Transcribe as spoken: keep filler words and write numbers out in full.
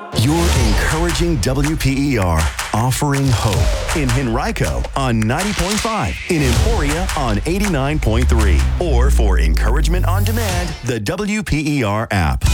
You're encouraging W P E R, offering hope in Henrico on ninety point five, in Emporia on eighty-nine point three, or for encouragement on demand, the W P E R app.